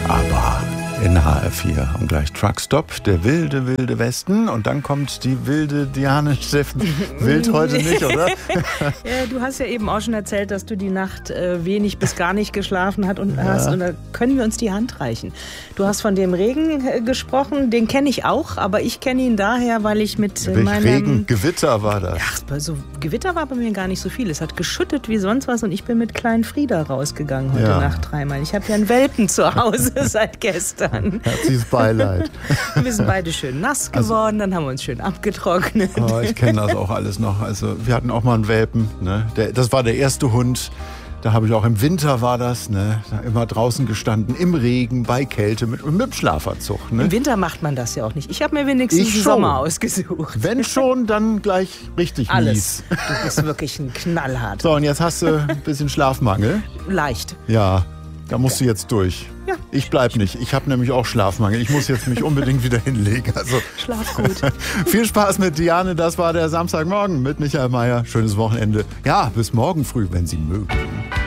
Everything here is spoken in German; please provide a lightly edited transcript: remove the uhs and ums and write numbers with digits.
Aber in HR4 und gleich Truckstop, der wilde, wilde Westen. Und dann kommt die wilde Diane Steffen. Wild heute nicht, oder? Ja, du hast ja eben auch schon erzählt, dass du die Nacht wenig bis gar nicht geschlafen hast. Und da können wir uns die Hand reichen. Du hast von dem Regen gesprochen, den kenne ich auch, aber ich kenne ihn daher, weil ich mit meinem... Regen, Gewitter war das. Ja, so Gewitter war bei mir gar nicht so viel. Es hat geschüttet wie sonst was und ich bin mit kleinen Frieda rausgegangen heute Nacht dreimal. Ich habe ja einen Welpen zu Hause seit gestern. Herzliches Beileid. Wir sind beide schön nass geworden, dann haben wir uns schön abgetrocknet. Oh, ich kenne das auch alles noch. Also wir hatten auch mal einen Welpen. Ne? Das war der erste Hund. Da habe ich auch im Winter war das, ne? Da immer draußen gestanden, im Regen, bei Kälte, mit dem Schlafanzug. Ne? Im Winter macht man das ja auch nicht. Ich habe mir wenigstens den Sommer ausgesucht. Wenn schon, dann gleich richtig alles. mies. Du bist wirklich ein Knallhart. So, und jetzt hast du ein bisschen Schlafmangel. Leicht. Ja, da musst du jetzt durch. Ja. Ich bleib nicht. Ich habe nämlich auch Schlafmangel. Ich muss jetzt mich unbedingt wieder hinlegen. Also Schlaf gut. Viel Spaß mit Diane. Das war der Samstagmorgen mit Michael Mayer. Schönes Wochenende. Ja, bis morgen früh, wenn Sie mögen.